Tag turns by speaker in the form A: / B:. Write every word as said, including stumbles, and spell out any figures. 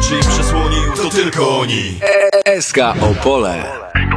A: oczy i przesłonił, to tylko oni.
B: S K Opole.